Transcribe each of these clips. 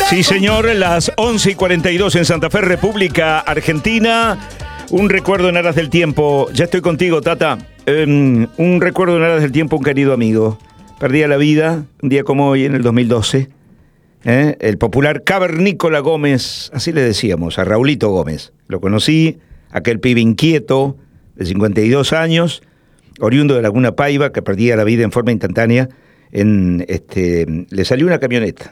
Sí, señor, las 11:42 en Santa Fe, República Argentina. Un recuerdo en aras del tiempo. Ya estoy contigo, Tata. Un recuerdo en aras del tiempo, un querido amigo. Perdía la vida un día como hoy, en el 2012. El popular Cavernícola Gómez, así le decíamos, a Raulito Gómez. Lo conocí, aquel pibe inquieto, de 52 años, oriundo de Laguna Paiva, que perdía la vida en forma instantánea. Le salió una camioneta.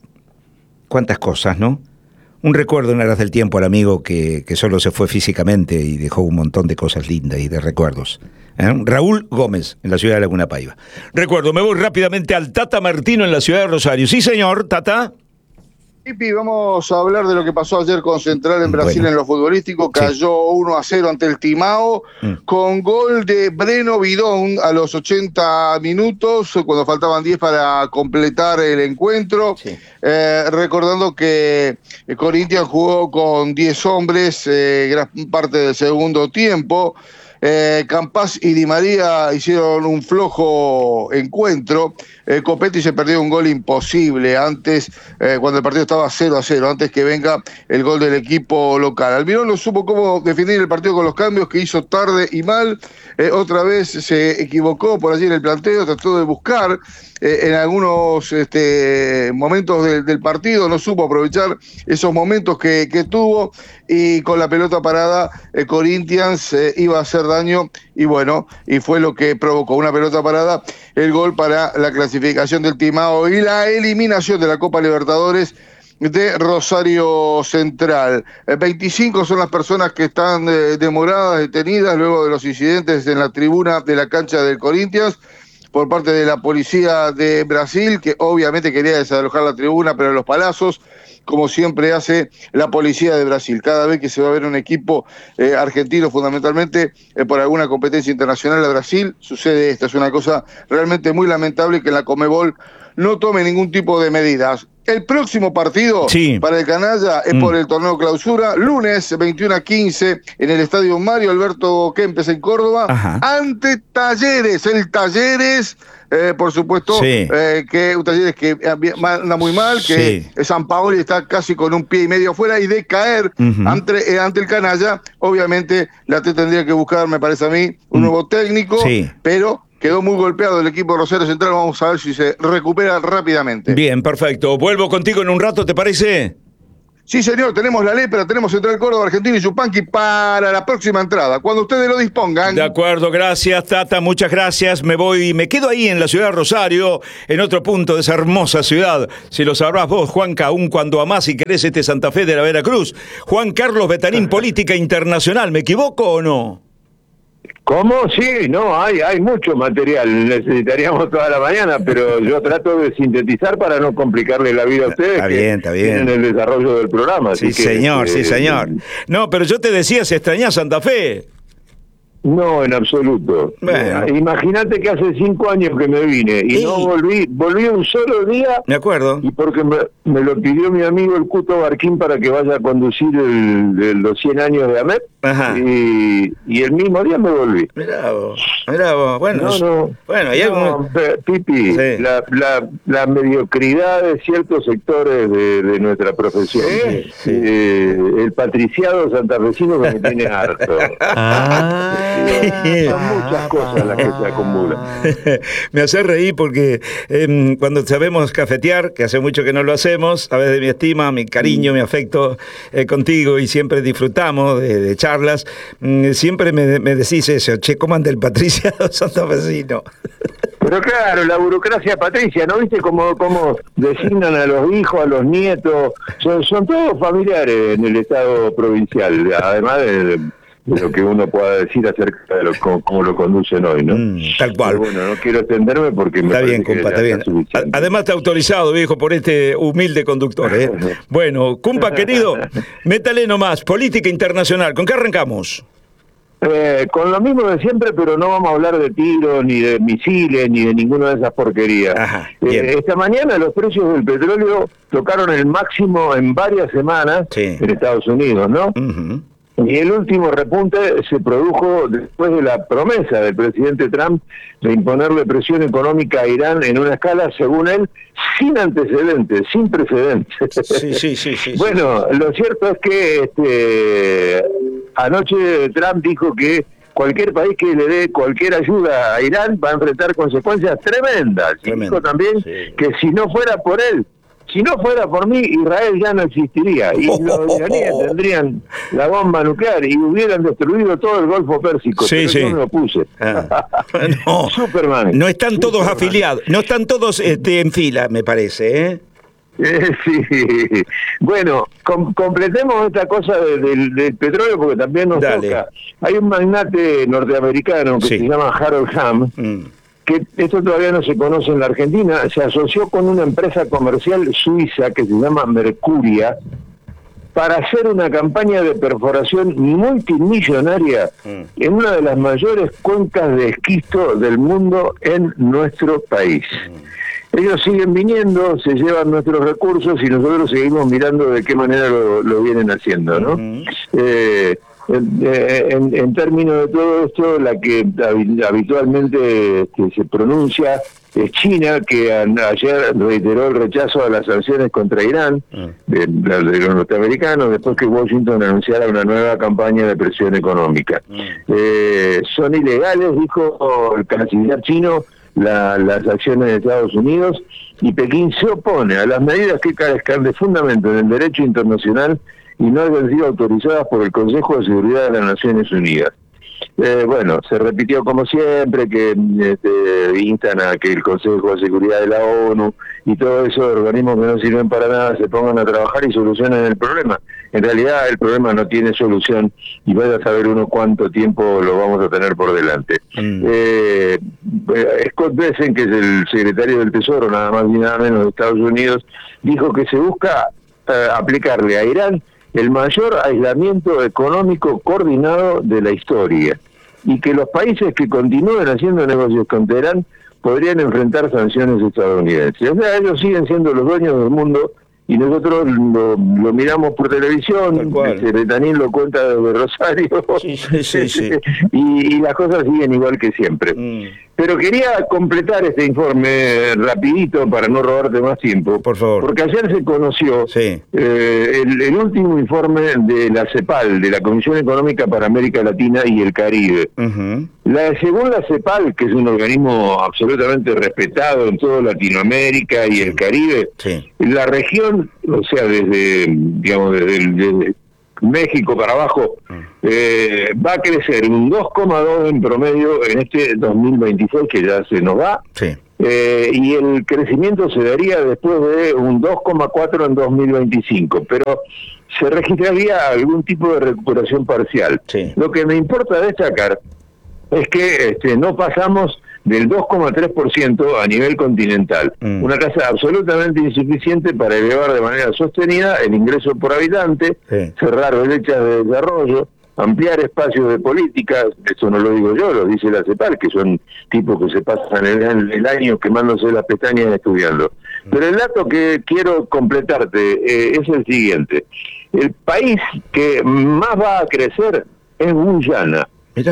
Cuántas cosas, ¿no? Un recuerdo en aras del tiempo al amigo que solo se fue físicamente y dejó un montón de cosas lindas y de recuerdos. Raúl Gómez, en la ciudad de Laguna Paiva. Recuerdo, me voy rápidamente al Tata Martino en la ciudad de Rosario. Sí, señor, Tata. Pipi, vamos a hablar de lo que pasó ayer con Central en Brasil. Bueno, en lo futbolístico. Cayó 1-0 ante el Timao, con gol de Breno Bidón a los 80 minutos, cuando faltaban 10 para completar el encuentro. Sí. Recordando que Corinthians jugó con 10 hombres gran parte del segundo tiempo. Campaz y Di María hicieron un flojo encuentro. Copetti se perdió un gol imposible antes, cuando el partido estaba 0-0, antes que venga el gol del equipo local. Almirón no supo cómo definir el partido con los cambios que hizo tarde y mal. Otra vez se equivocó por allí en el planteo, trató de buscar en algunos momentos del partido, no supo aprovechar esos momentos que tuvo, y con la pelota parada Corinthians iba a hacer daño, y bueno, y fue lo que provocó una pelota parada, el gol para la clasificación del Timao y la eliminación de la Copa Libertadores de Rosario Central. 25 son las personas que están demoradas, detenidas luego de los incidentes en la tribuna de la cancha del Corinthians por parte de la policía de Brasil, que obviamente quería desalojar la tribuna, pero los palazos, como siempre hace la policía de Brasil. Cada vez que se va a ver un equipo argentino, fundamentalmente por alguna competencia internacional a Brasil, sucede esto. Es una cosa realmente muy lamentable que la Conmebol no tome ningún tipo de medidas. El próximo partido para el Canalla es por el torneo clausura, lunes 21:15 en el estadio Mario Alberto Kempes en Córdoba, ante Talleres. El Talleres, por supuesto, que un Talleres que anda muy mal, que San Paoli está casi con un pie y medio afuera, y de caer ante el Canalla, obviamente la T tendría que buscar, me parece a mí, un nuevo técnico, pero quedó muy golpeado el equipo de Rosario Central. Vamos a ver si se recupera rápidamente. Bien, perfecto. Vuelvo contigo en un rato, ¿te parece? Sí, señor. Tenemos la lepra, tenemos Central Córdoba, Argentina y Yupanqui para la próxima entrada, cuando ustedes lo dispongan. De acuerdo, gracias, Tata, muchas gracias. Me quedo ahí en la ciudad de Rosario, en otro punto de esa hermosa ciudad. Si lo sabrás vos, Juanca, aún cuando amás y querés Santa Fe de la Veracruz. Juan Carlos Betanín, Política Internacional, ¿me equivoco o no? ¿Cómo? Sí, no, hay mucho material, necesitaríamos toda la mañana, pero yo trato de sintetizar para no complicarle la vida a ustedes. Está bien. En el desarrollo del programa. Sí, señor. No, pero yo te decía, ¿se extraña Santa Fe? No, en absoluto. Bueno. Imagínate que hace 5 años que me vine y no volví un solo día. De acuerdo. Y porque me lo pidió mi amigo el Cuto Barquín para que vaya a conducir los 100 años de AMEP. Y el mismo día me volví. Mirá vos. Bueno, Pipi, la mediocridad de ciertos sectores de nuestra profesión. El patriciado santafesino que me tiene harto. Son muchas cosas las que se acumulan. Me hace reír porque cuando sabemos cafetear, que hace mucho que no lo hacemos, sabes de mi estima, mi cariño, mi afecto contigo, y siempre disfrutamos de charlas, siempre me decís eso, che, ¿cómo anda el patriciado santafesino? Pero claro, la burocracia patricia, ¿no viste cómo designan a los hijos, a los nietos? Son todos familiares en el Estado provincial, además de lo que uno pueda decir acerca de cómo lo conducen hoy, ¿no? Tal cual. Pero bueno, no quiero extenderme porque me está bien, compa, está bien. Además está autorizado, viejo, por este humilde conductor, ¿eh? Bueno, compa querido, métale nomás, política internacional, ¿con qué arrancamos? Con lo mismo de siempre, pero no vamos a hablar de tiros, ni de misiles, ni de ninguna de esas porquerías. Esta mañana los precios del petróleo tocaron el máximo en varias semanas en Estados Unidos, ¿no? Y el último repunte se produjo después de la promesa del presidente Trump de imponerle presión económica a Irán en una escala, según él, sin antecedentes, sin precedentes. Sí. Bueno, lo cierto es que anoche Trump dijo que cualquier país que le dé cualquier ayuda a Irán va a enfrentar consecuencias tremendas. Y dijo también que si no fuera por él, si no fuera por mí, Israel ya no existiría. Y los iraníes tendrían la bomba nuclear y hubieran destruido todo el Golfo Pérsico. Yo me lo puse. No, Superman. No están todos afiliados, no están todos en fila, me parece, ¿eh? Sí. Bueno, completemos esta cosa del petróleo porque también nos toca. Hay un magnate norteamericano que se llama Harold Hamm, que esto todavía no se conoce en la Argentina, se asoció con una empresa comercial suiza que se llama Mercuria para hacer una campaña de perforación multimillonaria en una de las mayores cuencas de esquisto del mundo en nuestro país. Ellos siguen viniendo, se llevan nuestros recursos y nosotros seguimos mirando de qué manera lo vienen haciendo, ¿no? En términos de todo esto, la que habitualmente se pronuncia es China, que ayer reiteró el rechazo a las sanciones contra Irán de los norteamericanos, después que Washington anunciara una nueva campaña de presión económica. Son ilegales, dijo el canciller chino, las acciones de Estados Unidos, y Pekín se opone a las medidas que carezcan de fundamento en el derecho internacional y no hayan sido autorizadas por el Consejo de Seguridad de las Naciones Unidas. Bueno, se repitió como siempre que instan a que el Consejo de Seguridad de la ONU y todo eso de organismos que no sirven para nada se pongan a trabajar y solucionen el problema. En realidad el problema no tiene solución y vaya a saber uno cuánto tiempo lo vamos a tener por delante. Scott Bessent, que es el secretario del Tesoro, nada más y nada menos de Estados Unidos, dijo que se busca aplicarle a Irán el mayor aislamiento económico coordinado de la historia y que los países que continúen haciendo negocios con Teherán podrían enfrentar sanciones estadounidenses. O sea, ellos siguen siendo los dueños del mundo y nosotros lo miramos por televisión, Betanín lo cuenta desde Rosario, y las cosas siguen igual que siempre. Pero quería completar este informe rapidito para no robarte más tiempo, por favor, porque ayer se conoció el último informe de la CEPAL, de la Comisión Económica para América Latina y el Caribe. Según la CEPAL, que es un organismo absolutamente respetado en toda Latinoamérica y el Caribe, la región, o sea, desde México para abajo, va a crecer un 2,2 en promedio en este 2026 que ya se nos va, y el crecimiento se daría después de un 2,4 en 2025, pero se registraría algún tipo de recuperación parcial. Lo que me importa destacar es que no pasamos del 2,3% a nivel continental, una tasa absolutamente insuficiente para elevar de manera sostenida el ingreso por habitante, cerrar brechas de desarrollo, ampliar espacios de política. Eso no lo digo yo, lo dice la CEPAL, que son tipos que se pasan el año quemándose las pestañas estudiando. Pero el dato que quiero completarte es el siguiente: el país que más va a crecer es Guyana,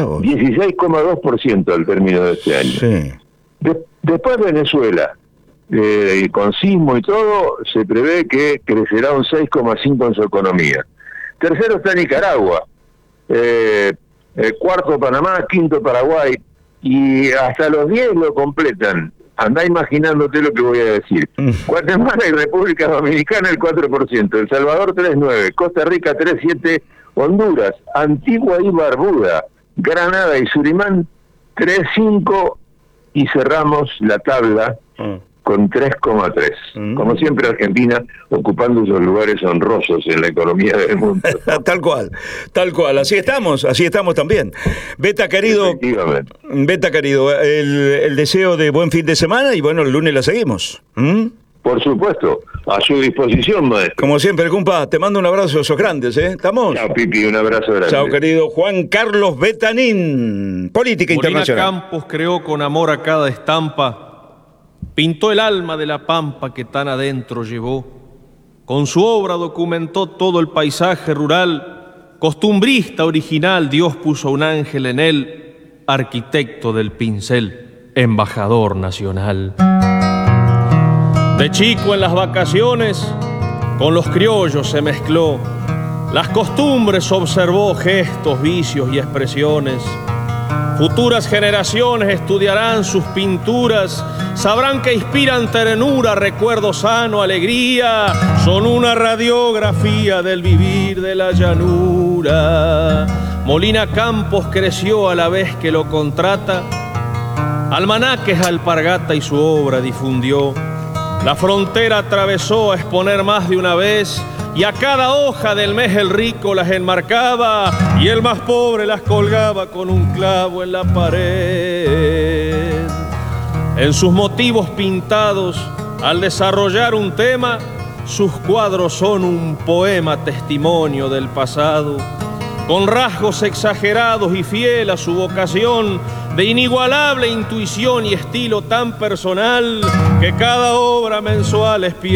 16,2% al término de este año. Después Venezuela, y con sismo y todo, se prevé que crecerá un 6,5% en su economía. Tercero está Nicaragua, cuarto Panamá, quinto Paraguay, y hasta los 10 lo completan. Andá imaginándote lo que voy a decir. Guatemala y República Dominicana el 4%, El Salvador 3,9%, Costa Rica 3,7%, Honduras, Antigua y Barbuda, Granada y Surimán 3,5%, y cerramos la tabla con 3,3%. Como siempre, Argentina ocupando esos lugares honrosos en la economía del mundo. Tal cual. Así estamos también. Beta querido, el deseo de buen fin de semana y bueno, el lunes la seguimos. Por supuesto, a su disposición, maestro. Como siempre, compa, te mando un abrazo, sos grandes, ¿Estamos? Chao, Pipi, un abrazo grande. Chao, querido Juan Carlos Betanín, política Molina internacional. Campos creó con amor a cada estampa, pintó el alma de la pampa que tan adentro llevó. Con su obra documentó todo el paisaje rural costumbrista original, Dios puso un ángel en él, arquitecto del pincel, embajador nacional. De chico en las vacaciones, con los criollos se mezcló, las costumbres observó, gestos, vicios y expresiones. Futuras generaciones estudiarán sus pinturas, sabrán que inspiran ternura, recuerdo sano, alegría, son una radiografía del vivir de la llanura. Molina Campos creció a la vez que lo contrata, almanaques, alpargata y su obra difundió. La frontera atravesó a exponer más de una vez, y a cada hoja del mes el rico las enmarcaba y el más pobre las colgaba con un clavo en la pared. En sus motivos pintados, al desarrollar un tema, sus cuadros son un poema testimonio del pasado, con rasgos exagerados y fiel a su vocación, de inigualable intuición y estilo tan personal que cada obra mensual es piel